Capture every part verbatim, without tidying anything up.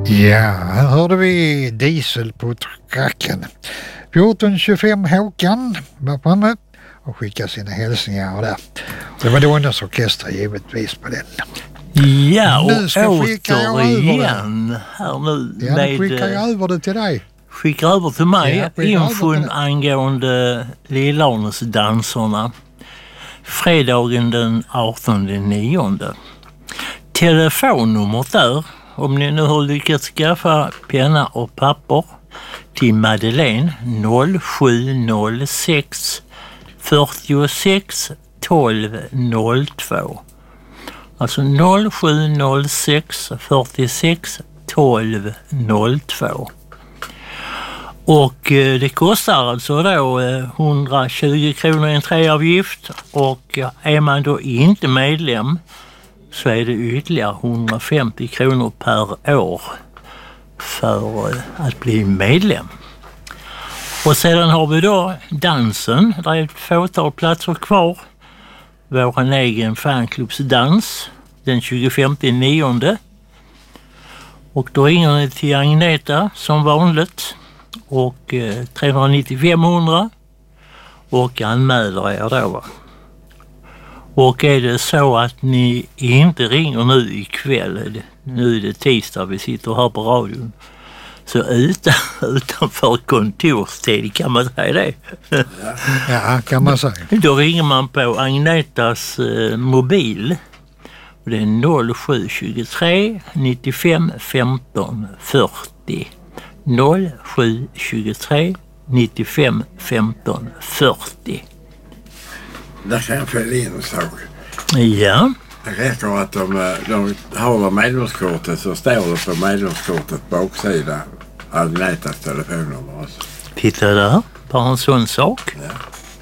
Ja, här hörde vi diesel på tracken. fjorton tjugofem Håkan var framme och skickade sina hälsningar där. Det var Donnas orkester givetvis på den. Ja, och nu ska återigen här nu ja, med... Ja, skickar jag över det till dig. Skickar över till mig ja, infon angående Lillånesdanserna. Fredagen den artonde nionde. Telefonnumret där, om ni nu har lyckats skaffa penna och papper, till Madeleine noll sju noll sex fyrtiosex tolv noll två. Alltså noll sju noll sex fyrtiosex tolv noll två. Och eh, det kostar alltså då eh, hundratjugo kronor i entréavgift, och eh, är man då inte medlem så är det ytterligare hundrafemtio kronor per år för eh, att bli medlem. Och sedan har vi då dansen, där är ett fåtal platser kvar. Vår egen fanklubbsdans den tjugofemte nionde. Och då ringer ni till Agneta som vanligt och eh, tre nio fem hundra och anmäler er då, va. Och är det så att ni inte ringer nu ikväll, nu är det tisdag, vi sitter här på radion, så utan, utanför kontorstid, kan man säga det? Ja, kan man säga. Då ringer man på Agnetas eh, mobil. Det är noll sju tjugotre nittiofem femton fyrtio. noll sju tjugotre nittiofem femton fyrtio. Där kan jag följa in en sak. Ja. Det räcker att de, de har medlemskortet, så står det på medlemskortet baksida Agnetas telefonnummer också. Titta där, bara en sån sak. Ja.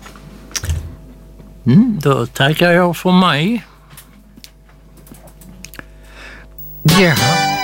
Mm, då tackar jag för mig. Ja.